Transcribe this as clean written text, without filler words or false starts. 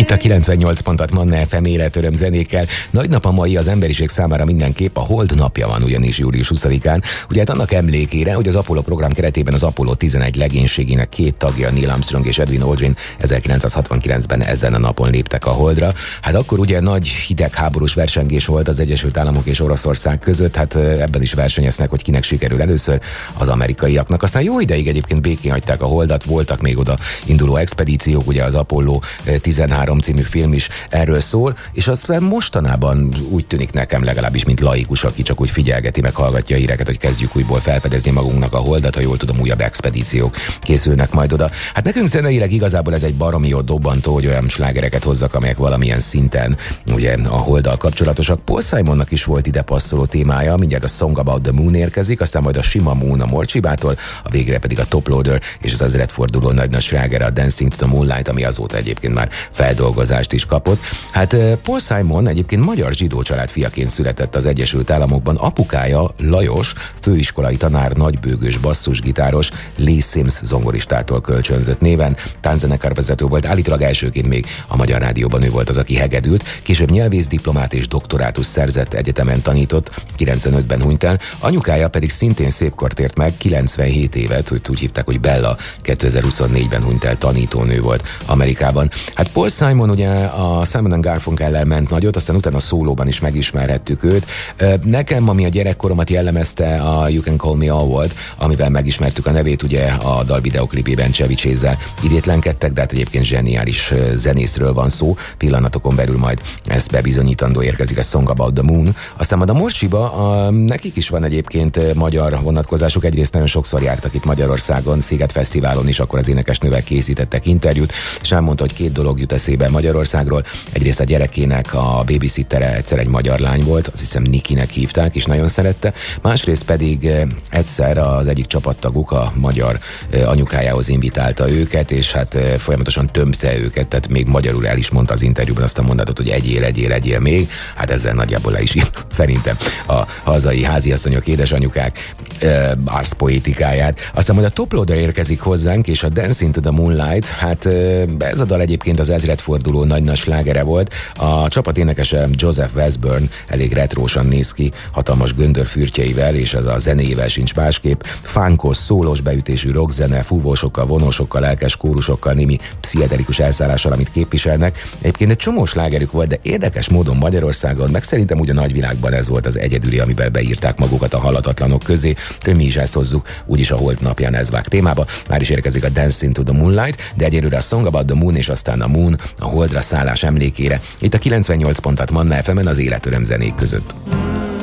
Itt a 98 pontot Manna FM életöröm zenékkel. Nagy nap a mai az emberiség számára mindenképp, a Hold napja van ugyanis július 20-án. Ugye hát annak emlékére, hogy az Apollo program keretében az Apollo 11 legénységének két tagja, Neil Armstrong és Edwin Aldrin 1969-ben ezen a napon léptek a Holdra. Hát akkor ugye nagy hidegháborús versengés volt az Egyesült Államok és Oroszország között, hát ebben is versenyeznek, hogy kinek sikerül először, az amerikaiaknak. Aztán jó ideig egyébként békén hagyták a Holdat, voltak még oda induló expedíciók, ugye az Apollo 13 című film is erről szól, és aztán mostanában úgy tűnik nekem legalábbis, mint laikus, aki csak úgy figyelgeti, meg hallgatja a híreket, hogy kezdjük újból felfedezni magunknak a Holdat, ha jól tudom, újabb expedíciók készülnek majd oda. Hát nekünk zeneileg igazából ez egy baromi jó dobbantó, hogy olyan slágereket hozzak, amelyek valamilyen szinten ugye a Holddal kapcsolatosak. Paul Simonnak is volt ide passzoló témája, mindjárt a Song About the Moon érkezik, aztán majd a Sima Moon a Morcsibától, a végre pedig a Top Loader és az ezredforduló nagy slágere, a Dancing to the Moonlight, ami azóta egyébként már feldolgozást is kapott. Hát Paul Simon egyébként magyar zsidó család fiaként született az Egyesült Államokban. Apukája Lajos, főiskolai tanár, nagybőgős basszusgitáros, Lee Sims zongoristától kölcsönzött néven, tánczenekarvezető volt, állítólag elsőként még a Magyar Rádióban ő volt az, aki hegedült, később nyelvészdiplomát és doktorátus szerzett, egyetemen tanított, 95-ben hunyt el, anyukája pedig szintén szépkor tért meg, 97 évet, úgy hívták, hogy Bella, 2024-ben hunyt el, tanítónő volt Amerikában. Hát Paul Simon ugye a Simon & Garfunkel-lel ment nagyot, aztán utána a szólóban is megismerhettük őt. Nekem, ami a gyerekkoromat jellemezte, a You Can Call Me All volt, amivel megismertük a nevét, ugye a dal videoklipében Chevy Chase-zel idétlenkedtek, de hát egyébként zseniális zenészről van szó. Pillanatokon belül majd ezt bebizonyítandó érkezik a Song About the Moon. Aztán majd a Morcsiba, nekik is van egyébként magyar vonatkozásuk, egyrészt nagyon sokszor jártak itt Magyarországon, Sziget Fesztiválon is, akkor az énekesnővel készítettek interjút, és elmondta, hogy két dolog jut eszébe Magyarországról. Egyrészt a gyerekének a babysittere egyszer egy magyar lány volt, azt hiszem Nikinek hívták, és nagyon szerette. Másrészt pedig egyszer az egyik csapattaguk a magyar anyukájához invitálta őket, és hát folyamatosan tömte őket, tehát még magyarul el is mondta az interjúban azt a mondatot, hogy egyél még. Hát ezzel nagyjából le is írt szerintem a hazai háziasszonyok, édesanyukák arszpoétikáját. Aztán majd a Top Loader érkezik hozzánk, és a Dancing to the Moonlight, hát ez a dal egyébként az ezredforduló nagy slágere volt. A csapat énekese Joseph Westburn elég retrósan néz ki, hatalmas göndörfürtjeivel, és az a zenéjével sincs másképp. Funkos, szólós beütésű rockzene, fúvósokkal, vonósokkal, lelkes kórusokkal, némi pszichedelikus elszállással, amit képviselnek. Egyébként egy csomó slágerük volt, de érdekes módon Magyarországon, meg szerintem úgy a nagyvilágban ez volt az egyedüli, amivel beírták magukat a halatatlanok közé, hogy mi is ezt hozzuk, úgyis a Hold napján ez vág témába. Már is érkezik a Dancing to the Moonlight, de egyelőre a Song About the Moon, és aztán a Moon, a Holdra szállás emlékére. Itt a 98 pontot Manna FM-en az életöröm zenék között.